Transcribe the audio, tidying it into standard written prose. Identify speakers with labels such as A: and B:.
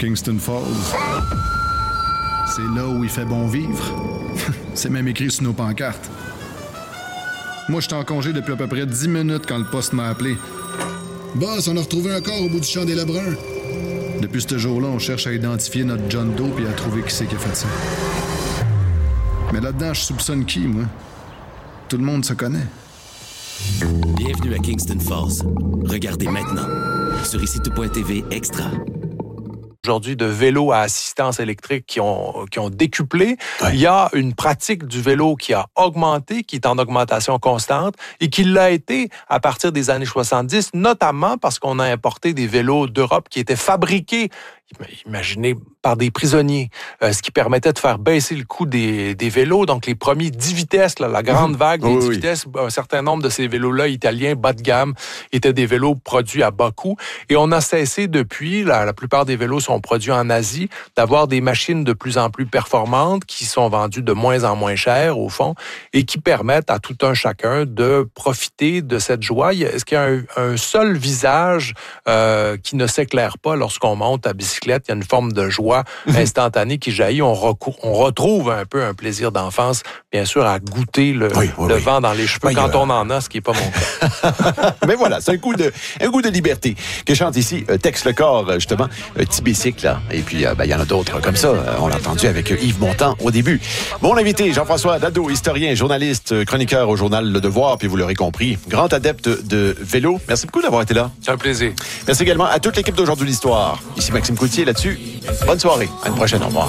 A: Kingston Falls. C'est là où il fait bon vivre. C'est même écrit sur nos pancartes. Moi, j'étais en congé depuis à peu près 10 minutes quand le poste m'a appelé. Boss, on a retrouvé un corps au bout du champ des Lebrun. Depuis ce jour-là, on cherche à identifier notre John Doe et à trouver qui c'est qui a fait ça. Mais là-dedans, je soupçonne qui, moi? Tout le monde se connaît.
B: Bienvenue à Kingston Falls. Regardez maintenant sur ICTV Extra.
C: Aujourd'hui, de vélos à assistance électrique qui ont décuplé.
D: Ouais.
C: Il y a une pratique du vélo qui a augmenté, qui est en augmentation constante et qui l'a été à partir des années 70, notamment parce qu'on a importé des vélos d'Europe qui étaient fabriqués, imaginez, par des prisonniers, ce qui permettait de faire baisser le coût des vélos. Donc, les premiers 10 vitesses, là, la grande vague des 10 vitesses, un certain nombre de ces vélos-là, italiens, bas de gamme, étaient des vélos produits à bas coût. Et on a cessé depuis, la plupart des vélos sont produits en Asie, d'avoir des machines de plus en plus performantes qui sont vendues de moins en moins chères, au fond, et qui permettent à tout un chacun de profiter de cette joie. Est-ce qu'il y a un seul visage qui ne s'éclaire pas lorsqu'on monte à bicyclette? Il y a une forme de joie instantanée qui jaillit. On retrouve un peu un plaisir d'enfance, bien sûr, à goûter le vent dans les cheveux quand on en a, ce qui n'est pas mon cas.
D: Mais voilà, c'est un goût de liberté que chante ici Tex Le Corps, justement, petit bicycle, là. Et puis, il y en a d'autres comme ça. On l'a entendu avec Yves Montand au début. Mon invité, Jean-François Nadeau, historien, journaliste, chroniqueur au journal Le Devoir, puis vous l'aurez compris, grand adepte de vélo. Merci beaucoup d'avoir été là.
C: C'est un plaisir.
D: Merci également à toute l'équipe d'Aujourd'hui l'Histoire. Ici Maxime Coutier là-dessus. Bonne soirée. À une prochaine. Au revoir.